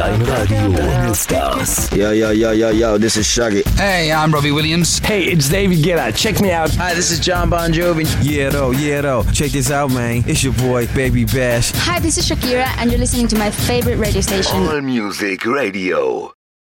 Online Radio All Stars. Yo, this is Shaggy. Hey, I'm Robbie Williams. Hey, it's David Guetta. Check me out. Hi, this is John Bon Jovi. Yeah, though. Check this out, man. It's your boy, Baby Bash. Hi, this is Shakira, and you're listening to my favorite radio station. All Music Radio.